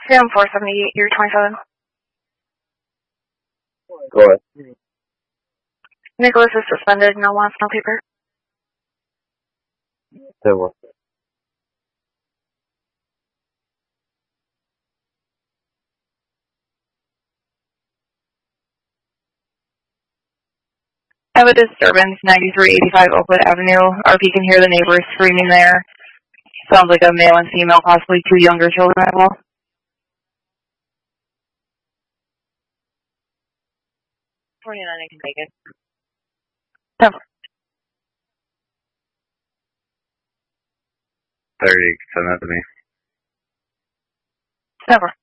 Sam 478, year 27. Go ahead. Nicholas is suspended, no wants, no paper. Say what? I have a disturbance, 9385 Oakwood Avenue. RP can hear the neighbors screaming there. Sounds like a male and female, possibly two younger children as well. 29, I can take it. 10-4. 30, send that to me. 10-4.